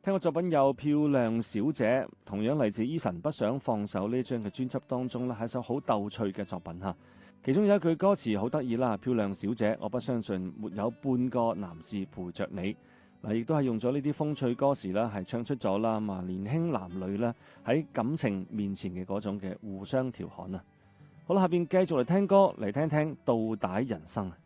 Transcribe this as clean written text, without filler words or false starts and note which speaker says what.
Speaker 1: 聽過作品有《漂亮小姐》，同樣嚟自 Eason 不想放手呢張嘅專輯當中咧，係一首好逗趣嘅作品嚇。其中有一句歌詞好得意啦，漂亮小姐，我不相信沒有半個男士陪着你。嗱，亦都係用咗呢啲風趣歌詞啦，係唱出咗啦嘛，年輕男女咧喺感情面前嘅嗰種嘅互相調侃啊。好啦，下邊繼續嚟聽歌，嚟聽聽倒帶人生。